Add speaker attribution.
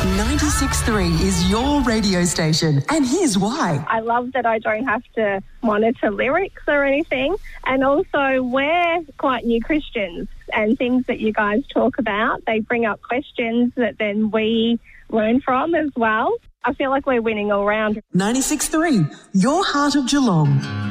Speaker 1: 96.3 is your radio station, and here's why.
Speaker 2: I love that I don't have to monitor lyrics or anything, and also we're quite new Christians, and things that you guys talk about, they bring up questions that then we learn from as well. I feel like we're winning all round.
Speaker 1: 96.3, your heart of Geelong.